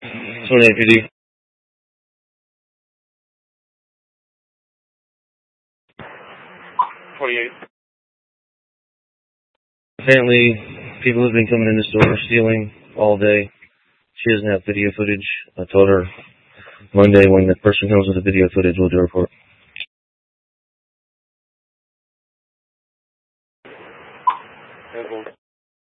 28 PD. Apparently, people have been coming in the store stealing all day. She doesn't have video footage. I told her Monday when the person comes with the video footage, we'll do a report.